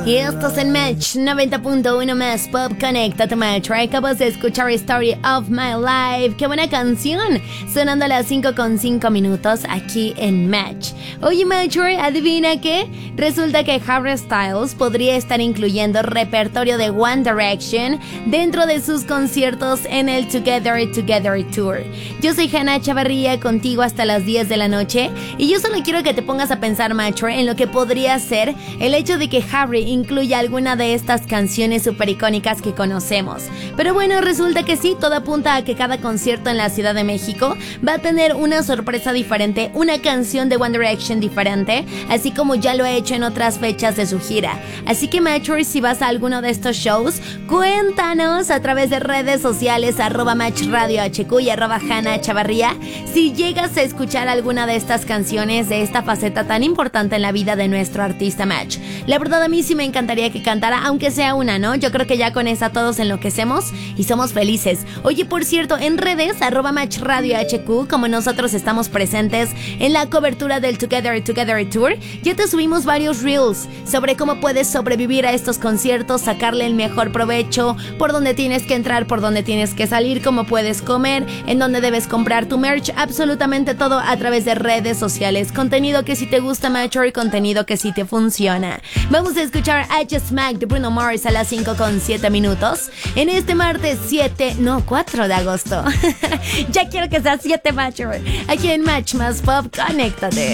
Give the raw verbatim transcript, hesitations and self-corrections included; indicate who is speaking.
Speaker 1: Y esto es en Match noventa punto uno más Pop. Conéctate, Match. Acabas de escuchar Story of My Life. ¡Qué buena canción! Sonando a las cinco con cinco minutos aquí en Match. Oye, Match, ¿adivina qué? Resulta que Harry Styles podría estar incluyendo repertorio de One Direction dentro de sus conciertos en el Together Together Tour. Yo soy Hannah Chavarría, contigo hasta las diez de la noche, y yo solo quiero que te pongas a pensar, Match, en lo que podría ser el hecho de que Harry incluya alguna de estas canciones super icónicas que conocemos. Pero bueno, resulta que sí, todo apunta a que cada concierto en la Ciudad de México va a tener una sorpresa diferente, una canción de One Direction diferente, así como ya lo ha hecho en otras fechas de su gira. Así que, Match, si vas a alguno de estos shows, cuéntanos a través de redes sociales, arroba Match Radio H Q y arroba Hannah Chavarría, si llegas a escuchar alguna de estas canciones de esta faceta tan importante en la vida de nuestro artista, Match. La verdad, a mí sí me encantaría que cantara, aunque sea una, ¿no? Yo creo que ya con esa todos enloquecemos y somos felices. Oye, por cierto, en redes, arroba Match Radio H Q, como nosotros estamos presentes en la cobertura del Together Together Tour, ya te subimos varios reels sobre cómo puedes sobrevivir a estos conciertos, sacarle el mejor provecho, por dónde tienes que entrar, por dónde tienes que salir, cómo puedes comer, en dónde debes comprar tu merch, absolutamente todo a través de redes sociales. Contenido que sí te gusta, Match, y contenido que sí te funciona. Vamos a escuchar I Just Smack de Bruno Mars a las cinco con siete minutos en este martes siete, no, cuatro de agosto. Ya quiero que sea siete, Match. Aquí en Match más Pop, conéctate.